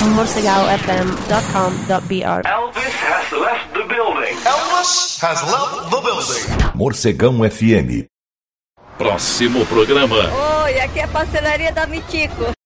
morcegalfm.com.br. Elvis has left the building. Elvis has left the building. Morcegão FM. Próximo programa. Oi, aqui é a pastelaria da Mitico.